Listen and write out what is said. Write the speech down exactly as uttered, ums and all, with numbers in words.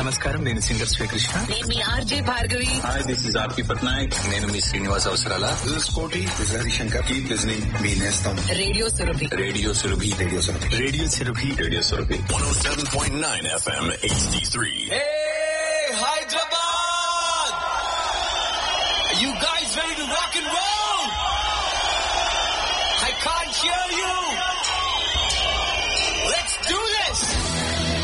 నమస్కారం, నేను సింగర్ శ్రీకృష్ణ. నేను మీ RJ Bhargavi. Hi, this is ఆర్పి పట్నాయక్. నేను మీ శ్రీనివాస్ అవసరాల. దిస్ ఇస్ కోటి. This is Harishankar. Keep listening మీ నేస్తం radio Surabhi. Radio Surabhi. Radio Surabhi. Radio Surabhi. Radio Surabhi. one oh seven point nine F M H D three. Hey, Hyderabad! Are you guys ready to rock and roll? I can't hear you!